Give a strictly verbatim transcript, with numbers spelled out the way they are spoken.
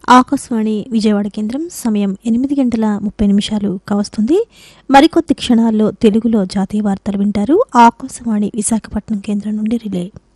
ఆకాశవాణి విజయవాడ కేంద్రం సమయం ఎనిమిది గంటల ముప్పై నిమిషాలు కావస్తుంది. మరికొద్ది క్షణాల్లో తెలుగులో జాతీయ వార్తలు వింటారు. ఆకాశవాణి విశాఖపట్నం కేంద్రం నుండి రిలే.